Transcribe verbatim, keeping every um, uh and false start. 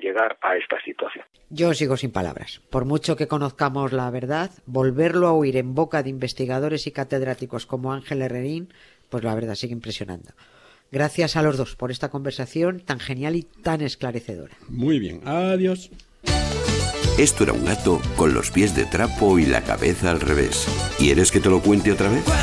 llegar a esta situación. Yo sigo sin palabras. Por mucho que conozcamos la verdad, volverlo a oír en boca de investigadores y catedráticos como Ángel Herrerín, pues la verdad sigue impresionando. Gracias a los dos por esta conversación tan genial y tan esclarecedora. Muy bien, adiós. Esto era un gato con los pies de trapo y la cabeza al revés. ¿Quieres que te lo cuente otra vez?